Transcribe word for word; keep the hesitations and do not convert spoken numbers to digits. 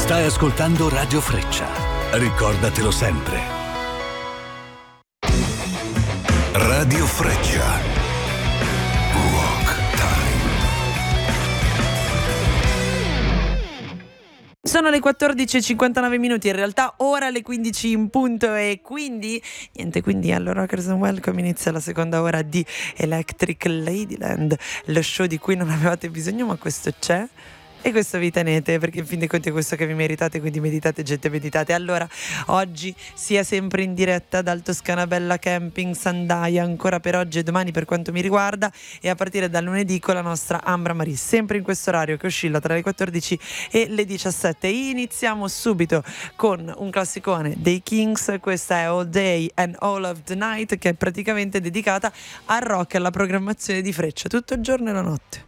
Stai ascoltando Radio Freccia. Ricordatelo sempre. Radio Freccia. Rock Time. Sono le quattordici e cinquantanove minuti, in realtà ora le quindici in punto, e quindi niente, quindi allora Rockers and Welcome inizia la seconda ora di Electric Ladyland, lo show di cui non avevate bisogno, ma questo c'è. E questo vi tenete, perché in fin dei conti è questo che vi meritate, quindi meditate, gente, meditate. Allora, oggi sia sempre in diretta dal Toscana Bella Camping Sandaia, ancora per oggi e domani per quanto mi riguarda, e a partire da lunedì con la nostra Ambra Marie, sempre in questo orario che oscilla tra le quattordici e le diciassette. Iniziamo subito con un classicone dei Kings, questa è All Day and All of the Night, che è praticamente dedicata al rock e alla programmazione di Freccia tutto il giorno e la notte.